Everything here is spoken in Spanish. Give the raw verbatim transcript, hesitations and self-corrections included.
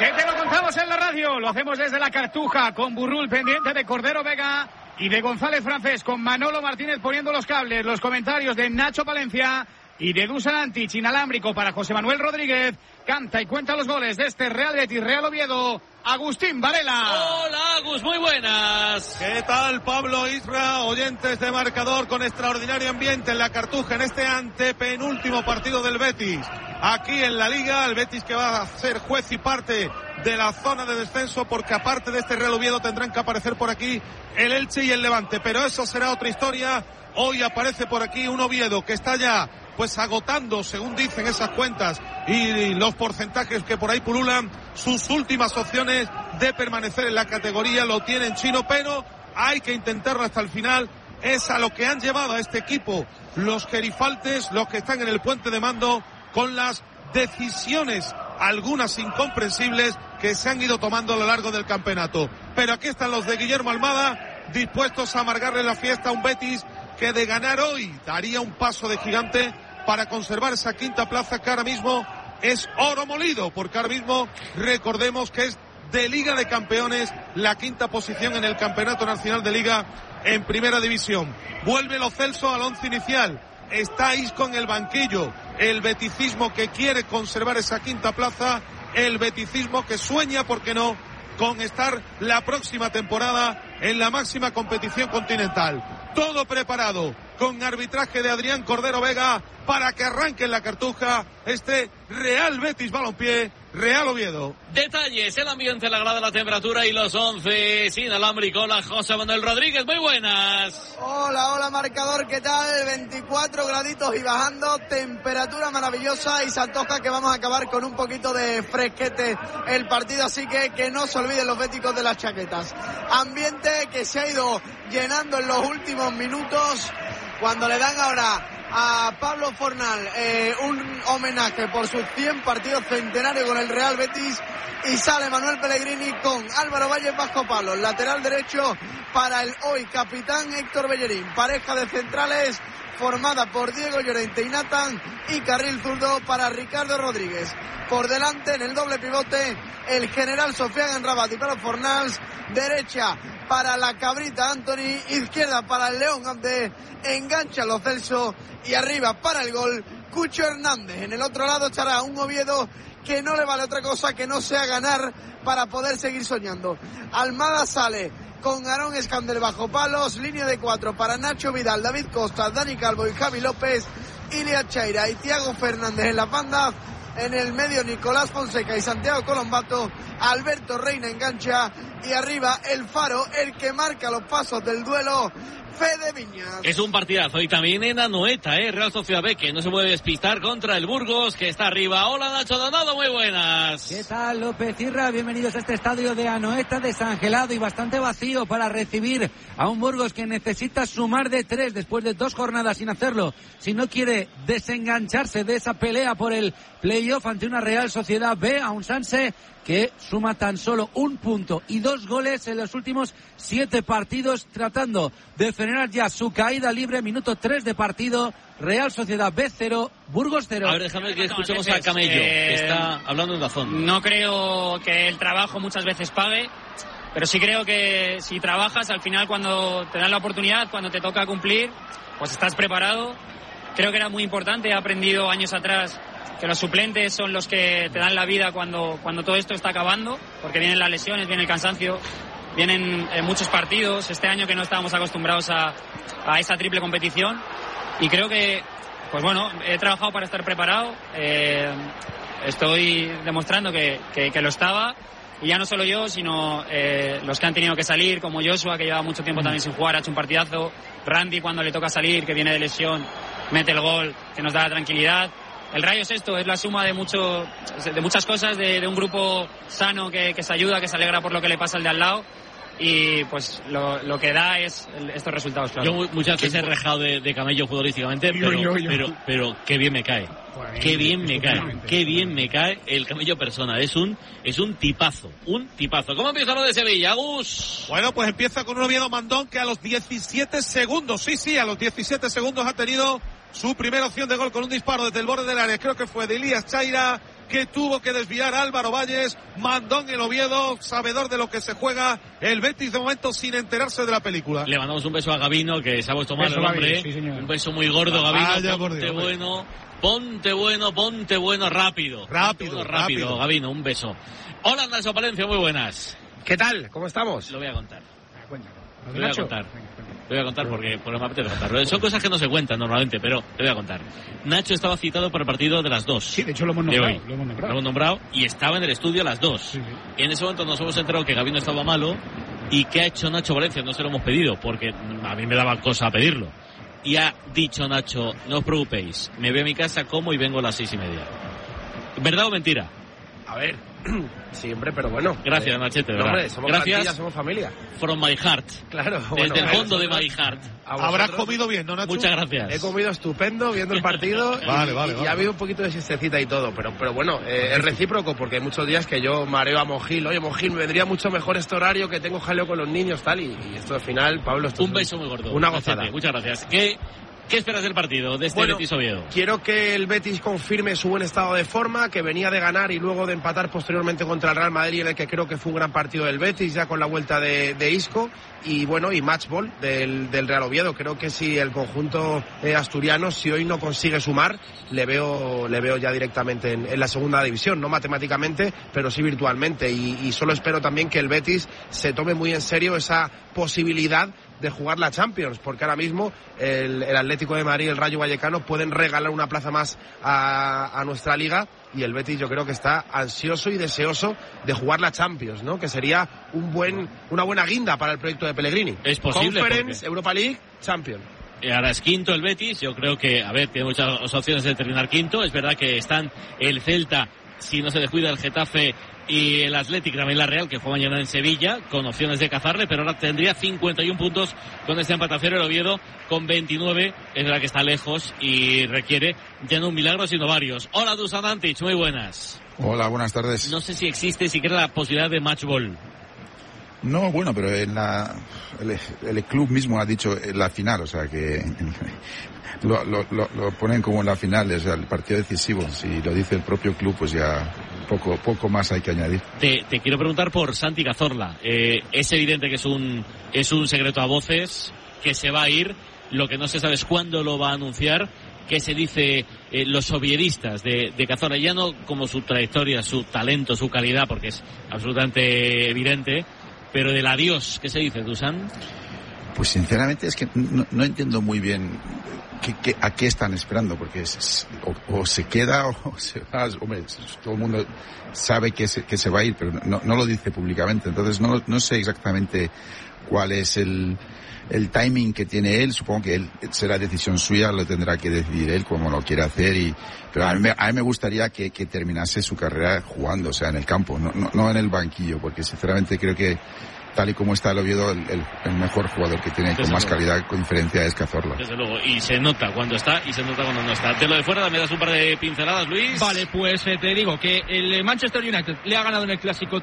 Que te lo contamos en la radio, lo hacemos desde la Cartuja, con Burrul pendiente de Cordero Vega y de González Francés, con Manolo Martínez poniendo los cables, los comentarios de Nacho Palencia y de Dusan Antic, inalámbrico para José Manuel Rodríguez. Canta y cuenta los goles de este Real Betis, Real Oviedo, Agustín Varela. Hola, Agus, muy buenas. ¿Qué tal, Pablo, Isra, oyentes de Marcador, con extraordinario ambiente en la Cartuja en este antepenúltimo partido del Betis? Aquí en la Liga, el Betis que va a ser juez y parte de la zona de descenso, porque aparte de este Real Oviedo tendrán que aparecer por aquí el Elche y el Levante, pero eso será otra historia. Hoy aparece por aquí un Oviedo que está ya pues agotando, según dicen esas cuentas y los porcentajes que por ahí pululan, sus últimas opciones de permanecer en la categoría. Lo tienen Chino, pero hay que intentarlo hasta el final. Es a lo que han llevado a este equipo los gerifaltes, los que están en el puente de mando, con las decisiones, algunas incomprensibles, que se han ido tomando a lo largo del campeonato. Pero aquí están los de Guillermo Almada, dispuestos a amargarle la fiesta a un Betis que de ganar hoy daría un paso de gigante para conservar esa quinta plaza, que ahora mismo es oro molido, porque ahora mismo recordemos que es de Liga de Campeones la quinta posición en el Campeonato Nacional de Liga en Primera División. Vuelve Lo Celso al once inicial, está Isco en el banquillo, el beticismo que quiere conservar esa quinta plaza, el beticismo que sueña, ¿por qué no?, con estar la próxima temporada en la máxima competición continental. Todo preparado con arbitraje de Adrián Cordero Vega para que arranque en la Cartuja este Real Betis Balompié, Real Oviedo. Detalles, el ambiente, la grada, la temperatura y los once inalámbrico. Hola, José Manuel Rodríguez, muy buenas. Hola, hola, Marcador, ¿qué tal? veinticuatro graditos y bajando, temperatura maravillosa, y se antoja que vamos a acabar con un poquito de fresquete el partido, así que que no se olviden los béticos de las chaquetas. Ambiente que se ha ido llenando en los últimos minutos, cuando le dan ahora a Pablo Fornal eh, un homenaje por sus cien partidos centenarios con el Real Betis, y sale Manuel Pellegrini con Álvaro Valle bajo palos, lateral derecho para el hoy capitán Héctor Bellerín, pareja de centrales formada por Diego Llorente y Nathan, y carril zurdo para Ricardo Rodríguez. Por delante en el doble pivote el general Sofian Amrabat y Pablo Fornals, derecha para la cabrita Anthony, izquierda para el León Abde, engancha Lo Celso y arriba para el gol Cucho Hernández. En el otro lado estará un Oviedo que no le vale otra cosa que no sea ganar para poder seguir soñando. Almada sale con Aarón Escandel bajo palos, línea de cuatro para Nacho Vidal, David Costa, Dani Calvo y Javi López, Ilia Chaira y Thiago Fernández en la banda. En el medio Nicolás Fonseca y Santiago Colombato, Alberto Reina engancha, y arriba el Faro, el que marca los pasos del duelo, Fede Viñas. Es un partidazo, y también en Anoeta, ¿eh? Real Sociedad B, que no se puede despistar contra el Burgos, que está arriba. Hola, Nacho Donado, muy buenas. ¿Qué tal, López Irra? Bienvenidos a este estadio de Anoeta, desangelado y bastante vacío para recibir a un Burgos que necesita sumar de tres después de dos jornadas sin hacerlo, si no quiere desengancharse de esa pelea por el playoff ante una Real Sociedad B, a un Sanse que suma tan solo un punto y dos goles en los últimos siete partidos, tratando de frenar ya su caída libre. Minuto tres de partido, Real Sociedad B cero, Burgos cero. A ver, déjame que escuchemos a Camello, eh, que está hablando en Dazón. No creo que el trabajo muchas veces pague, pero sí creo que si trabajas, al final cuando te dan la oportunidad, cuando te toca cumplir, pues estás preparado. Creo que era muy importante, he aprendido años atrás que los suplentes son los que te dan la vida cuando, cuando todo esto está acabando, porque vienen las lesiones, viene el cansancio, vienen eh, muchos partidos, este año que no estábamos acostumbrados a, a esa triple competición, y creo que, pues bueno, he trabajado para estar preparado, eh, estoy demostrando que, que, que lo estaba, y ya no solo yo, sino eh, los que han tenido que salir, como Joshua, que lleva mucho tiempo también sin jugar, ha hecho un partidazo, Randy cuando le toca salir, que viene de lesión, mete el gol, que nos da la tranquilidad. El Rayo es esto, es la suma de mucho, de muchas cosas, de, de un grupo sano que, que se ayuda, que se alegra por lo que le pasa al de al lado, y pues lo, lo que da es el, estos resultados, claro. Yo muchas veces he rejado de, de Camello futbolísticamente, pero, yo, yo, yo. pero pero qué bien me cae. Pues qué bien me cae, qué bien me cae el Camello persona, es un es un tipazo, un tipazo. ¿Cómo empieza lo de Sevilla, Gus? Bueno, pues empieza con un Oviedo Mandón que a los diecisiete segundos, sí, sí, a los diecisiete segundos ha tenido su primera opción de gol con un disparo desde el borde del área, creo que fue de Elías Chaira, que tuvo que desviar Álvaro Valles, mandó en el Oviedo, sabedor de lo que se juega el Betis de momento sin enterarse de la película. Le mandamos un beso a Gabino, que se ha puesto mal beso, el hombre. Gaby, sí, un beso muy gordo, Gabino. Vaya, ponte Dios, bueno, ponte bueno, ponte bueno, rápido. Rápido, bueno, rápido, rápido. Gabino, un beso. Hola, Nacho Palencia, muy buenas. ¿Qué tal? ¿Cómo estamos? Lo voy a contar. ¿Lo Lo voy a contar. Lo voy a contar porque por me apetece contarlo. Son cosas que no se cuentan normalmente, pero te voy a contar. Nacho estaba citado para el partido de las dos. Sí, de hecho lo hemos nombrado. Lo hemos nombrado. Lo hemos nombrado y estaba en el estudio a las dos. Sí, sí. Y en ese momento nos hemos enterado que Gabino estaba malo. ¿Y qué ha hecho Nacho Valencia? No se lo hemos pedido porque a mí me daba cosa pedirlo. Y ha dicho Nacho, no os preocupéis, me voy a mi casa, como y vengo a las seis y media. ¿Verdad o mentira? A ver, siempre, pero bueno. Gracias, eh, Nachete, no, hombre, somos Gracias. plantilla, somos familia. From my heart. Claro. Desde Bueno, el bueno, fondo de vosotros, my heart. Habrás comido bien, ¿no, Nacho? Muchas gracias. He comido estupendo viendo el partido y, Vale, vale, y vale. ha habido un poquito de siestecita y todo, pero pero bueno, eh, es recíproco porque hay muchos días que yo mareo a Monjil, oye Monjil, me vendría mucho mejor este horario que tengo jaleo con los niños, tal, y, y esto al final, Pablo, esto Un es beso muy gordo. una Nachete, gozada. muchas gracias. ¿Qué, ¿Qué esperas del partido, de este Bueno, Betis Oviedo? Quiero que el Betis confirme su buen estado de forma, que venía de ganar y luego de empatar posteriormente contra el Real Madrid, en el que creo que fue un gran partido del Betis, ya con la vuelta de, de Isco, y bueno, y match ball del, del Real Oviedo. Creo que si el conjunto eh, asturiano, si hoy no consigue sumar, le veo le veo ya directamente en, en la segunda división, no matemáticamente, pero sí virtualmente, y, y solo espero también que el Betis se tome muy en serio esa posibilidad de jugar la Champions, porque ahora mismo el, el Atlético de Madrid y el Rayo Vallecano pueden regalar una plaza más a, a nuestra liga, y el Betis yo creo que está ansioso y deseoso de jugar la Champions, ¿no? Que sería un buen una buena guinda para el proyecto de Pellegrini. Es posible. Conference, Porque... Europa League, Champions. Y ahora es quinto el Betis, yo creo que, a ver, tiene muchas opciones de terminar quinto. Es verdad que están el Celta, si no se descuida, el Getafe y el Athletic, también la Real, que fue mañana en Sevilla, con opciones de cazarle, pero ahora tendría cincuenta y uno puntos con este empate a cero. El Oviedo con veintinueve, es verdad que está lejos y requiere ya no un milagro, sino varios. Hola, Dusan Antic, muy buenas. Hola, buenas tardes. No sé si existe siquiera la posibilidad de match ball. No, bueno, pero en la, el, el club mismo ha dicho en la final, o sea que lo, lo, lo, lo ponen como en la final, o sea, el partido decisivo. Si lo dice el propio club, pues ya poco poco más hay que añadir. Te, te quiero preguntar por Santi Cazorla. Eh, es evidente que es un es un secreto a voces, que se va a ir. Lo que no se sabe es cuándo lo va a anunciar. ¿Qué se dice eh, los ovieristas de, de Cazorla? Ya no como su trayectoria, su talento, su calidad, porque es absolutamente evidente, pero del adiós, ¿qué se dice, Dusan? Pues sinceramente es que no, no entiendo muy bien qué, qué, a qué están esperando, porque es, es, o, o se queda o se va. Hombre, todo el mundo sabe que se, que se va a ir, pero no, no lo dice públicamente, entonces no, no sé exactamente cuál es el, el timing que tiene él. Supongo que él será decisión suya, lo tendrá que decidir él como lo quiere hacer, y pero a mí, a mí me gustaría que, que terminase su carrera jugando, o sea, en el campo, no, no, no en el banquillo, porque sinceramente creo que tal y como está el Oviedo, el, el, el mejor jugador que tiene con más calidad, con diferencia, es Cazorla. Desde luego, y se nota cuando está y se nota cuando no está. De lo de fuera, me das un par de pinceladas, Luis. Vale, pues eh, te digo que el Manchester United le ha ganado en el Clásico